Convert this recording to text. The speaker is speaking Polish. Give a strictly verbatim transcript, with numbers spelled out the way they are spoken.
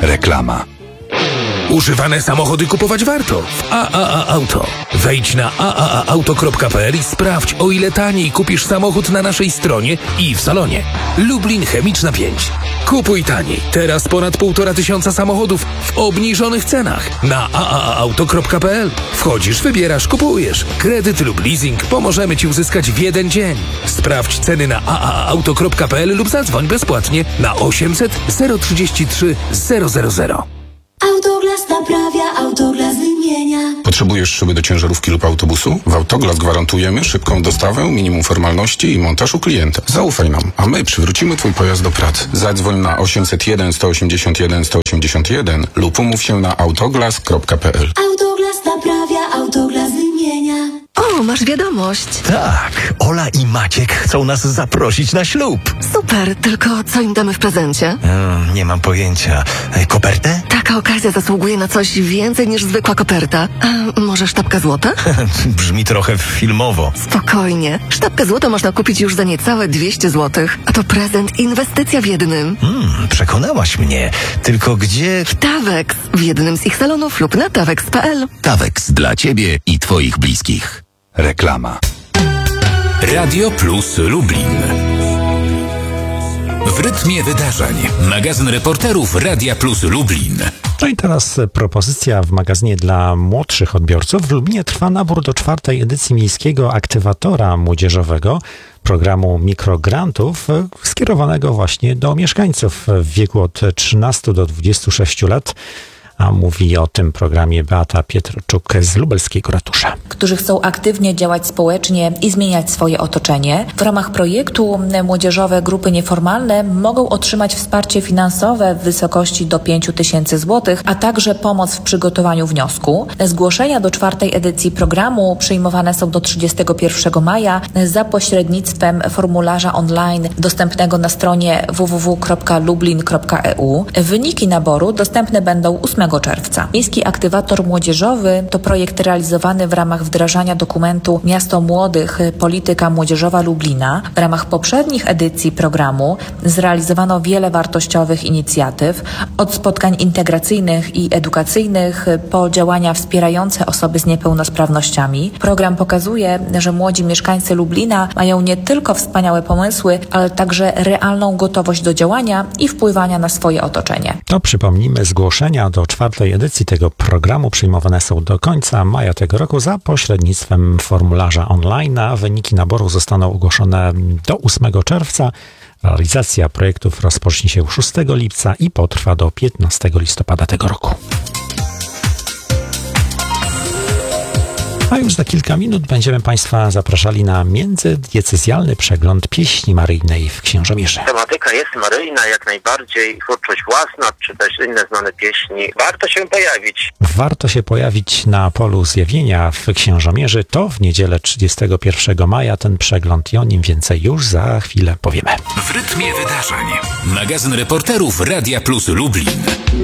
Reklama. Używane samochody kupować warto w A A A Auto. Wejdź na a a a auto kropka p l i sprawdź, o ile taniej kupisz samochód na naszej stronie i w salonie. Lublin Chemiczna pięć. Kupuj taniej. Teraz ponad półtora tysiąca samochodów w obniżonych cenach na a a a auto kropka p l. Wchodzisz, wybierasz, kupujesz. Kredyt lub leasing pomożemy Ci uzyskać w jeden dzień. Sprawdź ceny na a a a auto kropka p l lub zadzwoń bezpłatnie na osiemset zero trzydzieści trzy zero zero zero. Autoglas naprawia, Autoglas wymienia. Potrzebujesz szyby do ciężarówki lub autobusu? W Autoglas gwarantujemy szybką dostawę, minimum formalności i montaż u klienta. Zaufaj nam, a my przywrócimy Twój pojazd do pracy. Zadzwoń na osiemset jeden sto osiemdziesiąt jeden sto osiemdziesiąt jeden lub umów się na autoglas kropka p l. Autoglas naprawia, Autoglas wymienia. O, masz wiadomość. Tak, Ola i Maciek chcą nas zaprosić na ślub. Super, tylko co im damy w prezencie? Hmm, nie mam pojęcia. E, Kopertę? Taka okazja zasługuje na coś więcej niż zwykła koperta. A może sztabka złota? Brzmi trochę filmowo. Spokojnie. Sztabkę złota można kupić już za niecałe dwieście złotych. A to prezent, inwestycja w jednym. Hmm, przekonałaś mnie. Tylko gdzie... W Tawex. W jednym z ich salonów lub na tawex kropka p l. Tawex dla Ciebie i Twoich bliskich. Reklama. Radio Plus Lublin. W rytmie wydarzeń. Magazyn reporterów Radia Plus Lublin. No i teraz propozycja w magazynie dla młodszych odbiorców. W Lublinie trwa nabór do czwartej edycji Miejskiego Aktywatora Młodzieżowego, programu mikrograntów skierowanego właśnie do mieszkańców w wieku od trzynastu do dwudziestu sześciu lat. A mówi o tym programie Beata Pietrczuk z lubelskiego ratusza. Którzy chcą aktywnie działać społecznie i zmieniać swoje otoczenie. W ramach projektu młodzieżowe grupy nieformalne mogą otrzymać wsparcie finansowe w wysokości do pięciu tysięcy złotych, a także pomoc w przygotowaniu wniosku. Zgłoszenia do czwartej edycji programu przyjmowane są do trzydziestego pierwszego maja za pośrednictwem formularza online dostępnego na stronie w w w kropka lublin kropka e u. Wyniki naboru dostępne będą ósmego czerwca. Miejski Aktywator Młodzieżowy to projekt realizowany w ramach wdrażania dokumentu Miasto Młodych – Polityka Młodzieżowa Lublina. W ramach poprzednich edycji programu zrealizowano wiele wartościowych inicjatyw, od spotkań integracyjnych i edukacyjnych po działania wspierające osoby z niepełnosprawnościami. Program pokazuje, że młodzi mieszkańcy Lublina mają nie tylko wspaniałe pomysły, ale także realną gotowość do działania i wpływania na swoje otoczenie. To przypomnijmy, zgłoszenia do czwartej edycji tego programu przyjmowane są do końca maja tego roku za pośrednictwem formularza online, a wyniki naboru zostaną ogłoszone do ósmego czerwca. Realizacja projektów rozpocznie się szóstego lipca i potrwa do piętnastego listopada tego roku. A już za kilka minut będziemy Państwa zapraszali na międzydiecezjalny przegląd pieśni maryjnej w Księżomierzy. Tematyka jest maryjna, jak najbardziej, twórczość własna, czy też inne znane pieśni. Warto się pojawić. Warto się pojawić na polu zjawienia w Księżomierzy. To w niedzielę trzydziestego pierwszego maja ten przegląd i o nim więcej już za chwilę powiemy. W rytmie wydarzeń. Magazyn reporterów Radia Plus Lublin.